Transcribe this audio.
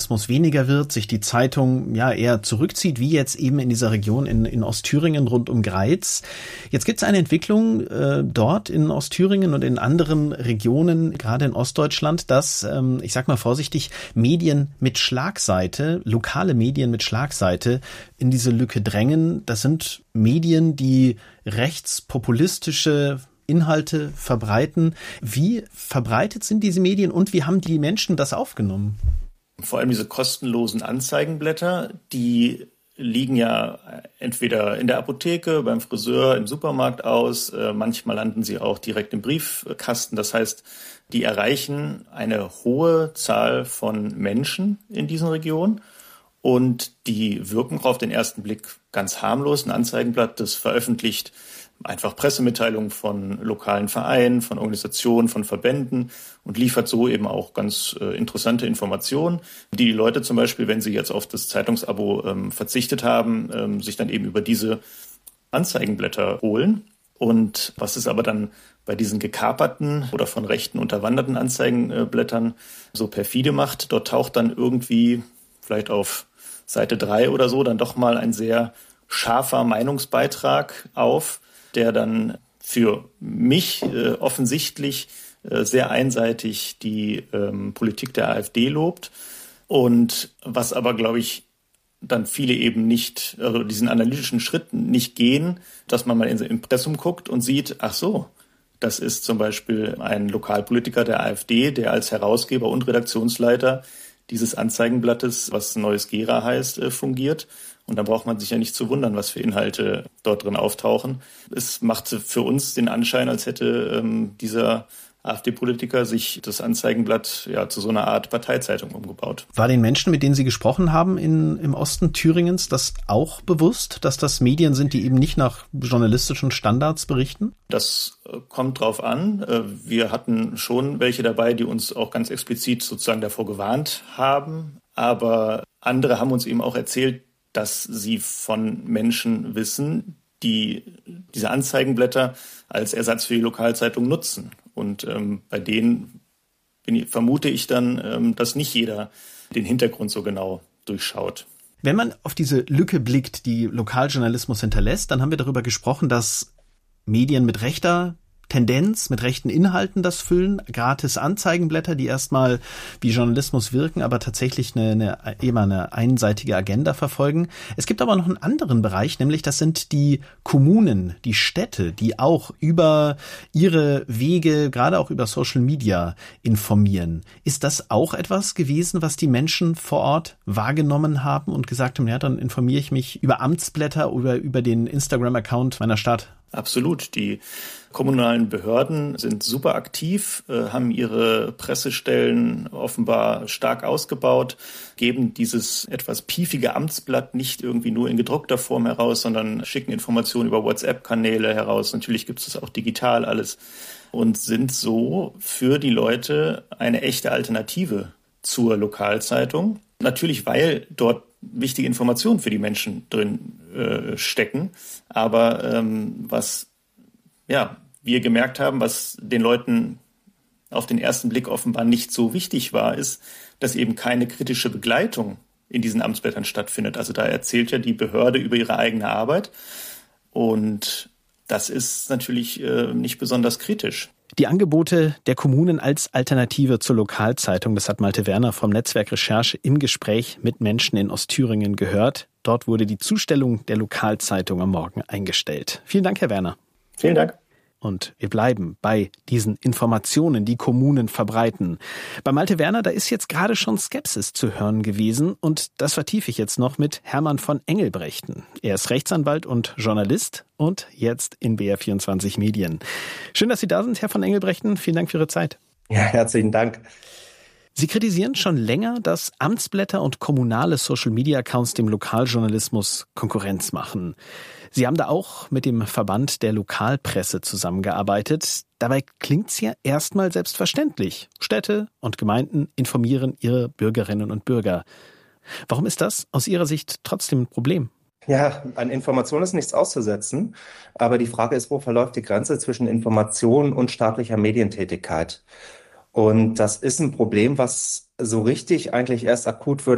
Journalismus weniger wird, sich die Zeitung ja eher zurückzieht, wie jetzt eben in dieser Region in Ostthüringen rund um Greiz. Jetzt gibt es eine Entwicklung dort in Ostthüringen und in anderen Regionen, gerade in Ostdeutschland, dass, ich sag mal vorsichtig, Medien mit Schlagseite, lokale Medien mit Schlagseite in diese Lücke drängen. Das sind Medien, die rechtspopulistische Inhalte verbreiten. Wie verbreitet sind diese Medien und wie haben die Menschen das aufgenommen? Vor allem diese kostenlosen Anzeigenblätter, die liegen ja entweder in der Apotheke, beim Friseur, im Supermarkt aus. Manchmal landen sie auch direkt im Briefkasten. Das heißt, die erreichen eine hohe Zahl von Menschen in diesen Regionen und die wirken auf den ersten Blick ganz harmlos. Ein Anzeigenblatt, das veröffentlicht einfach Pressemitteilungen von lokalen Vereinen, von Organisationen, von Verbänden und liefert so eben auch ganz interessante Informationen, die die Leute zum Beispiel, wenn sie jetzt auf das Zeitungsabo verzichtet haben, sich dann eben über diese Anzeigenblätter holen. Und was ist aber dann bei diesen gekaperten oder von Rechten unterwanderten Anzeigenblättern so perfide macht? Dort taucht dann irgendwie vielleicht auf Seite 3 oder so dann doch mal ein sehr scharfer Meinungsbeitrag auf, der dann für mich offensichtlich sehr einseitig die Politik der AfD lobt. Und was aber, glaube ich, dann viele eben nicht, also diesen analytischen Schritt nicht gehen, dass man mal ins Impressum guckt und sieht, ach so, das ist zum Beispiel ein Lokalpolitiker der AfD, der als Herausgeber und Redaktionsleiter dieses Anzeigenblattes, was Neues Gera heißt, fungiert. Und da braucht man sich ja nicht zu wundern, was für Inhalte dort drin auftauchen. Es macht für uns den Anschein, als hätte dieser AfD-Politiker sich das Anzeigenblatt ja zu so einer Art Parteizeitung umgebaut. War den Menschen, mit denen Sie gesprochen haben im Osten Thüringens, das auch bewusst, dass das Medien sind, die eben nicht nach journalistischen Standards berichten? Das kommt drauf an. Wir hatten schon welche dabei, die uns auch ganz explizit sozusagen davor gewarnt haben. Aber andere haben uns eben auch erzählt, dass sie von Menschen wissen, die diese Anzeigenblätter als Ersatz für die Lokalzeitung nutzen. Und bei denen vermute ich dann, dass nicht jeder den Hintergrund so genau durchschaut. Wenn man auf diese Lücke blickt, die Lokaljournalismus hinterlässt, dann haben wir darüber gesprochen, dass Medien mit rechter Tendenz, mit rechten Inhalten das füllen, gratis Anzeigenblätter, die erstmal wie Journalismus wirken, aber tatsächlich eine einseitige Agenda verfolgen. Es gibt aber noch einen anderen Bereich, nämlich das sind die Kommunen, die Städte, die auch über ihre Wege, gerade auch über Social Media informieren. Ist das auch etwas gewesen, was die Menschen vor Ort wahrgenommen haben und gesagt haben, ja, dann informiere ich mich über Amtsblätter oder über den Instagram-Account meiner Stadt? Absolut. Die kommunalen Behörden sind super aktiv, haben ihre Pressestellen offenbar stark ausgebaut, geben dieses etwas piefige Amtsblatt nicht irgendwie nur in gedruckter Form heraus, sondern schicken Informationen über WhatsApp-Kanäle heraus. Natürlich gibt es das auch digital alles und sind so für die Leute eine echte Alternative zur Lokalzeitung. Natürlich, weil dort wichtige Informationen für die Menschen drin stecken. Aber was wir gemerkt haben, was den Leuten auf den ersten Blick offenbar nicht so wichtig war, ist, dass eben keine kritische Begleitung in diesen Amtsblättern stattfindet. Also da erzählt ja die Behörde über ihre eigene Arbeit. Und das ist natürlich nicht besonders kritisch. Die Angebote der Kommunen als Alternative zur Lokalzeitung, das hat Malte Werner vom Netzwerk Recherche im Gespräch mit Menschen in Ostthüringen gehört. Dort wurde die Zustellung der Lokalzeitung am Morgen eingestellt. Vielen Dank, Herr Werner. Vielen Dank. Und wir bleiben bei diesen Informationen, die Kommunen verbreiten. Bei Malte Werner, da ist jetzt gerade schon Skepsis zu hören gewesen und das vertiefe ich jetzt noch mit Hermann von Engelbrechten. Er ist Rechtsanwalt und Journalist und jetzt in BR24 Medien. Schön, dass Sie da sind, Herr von Engelbrechten. Vielen Dank für Ihre Zeit. Ja, herzlichen Dank. Sie kritisieren schon länger, dass Amtsblätter und kommunale Social-Media-Accounts dem Lokaljournalismus Konkurrenz machen. Sie haben da auch mit dem Verband der Lokalpresse zusammengearbeitet. Dabei klingt's ja erstmal selbstverständlich. Städte und Gemeinden informieren ihre Bürgerinnen und Bürger. Warum ist das aus Ihrer Sicht trotzdem ein Problem? Ja, an Information ist nichts auszusetzen. Aber die Frage ist, wo verläuft die Grenze zwischen Information und staatlicher Medientätigkeit? Und das ist ein Problem, was so richtig eigentlich erst akut wird,